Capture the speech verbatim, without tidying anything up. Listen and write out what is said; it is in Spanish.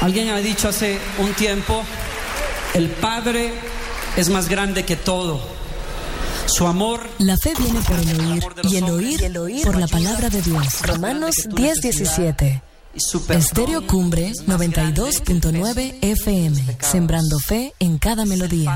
Alguien ha dicho hace un tiempo, el Padre es más grande que todo. Su amor. La fe viene por el oír y el oír, y el oír por la palabra de Dios. Romanos diez diecisiete. Estéreo Cumbre noventa y dos punto nueve F M. Sembrando fe en cada melodía.